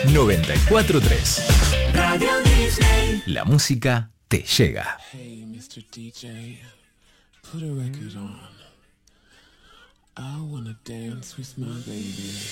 94.3. Radio Disney. La música te llega. Hey, Mr. DJ, put a record on. I wanna dance with my baby.